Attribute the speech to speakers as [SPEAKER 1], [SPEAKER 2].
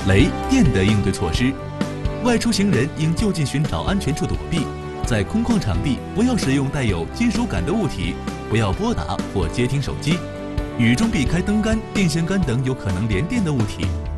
[SPEAKER 1] 雷电的应对措施：外出行人应就近寻找安全处躲避，在空旷场地不要使用带有金属感的物体，不要拨打或接听手机，雨中避开灯杆、电线杆等有可能连电的物体。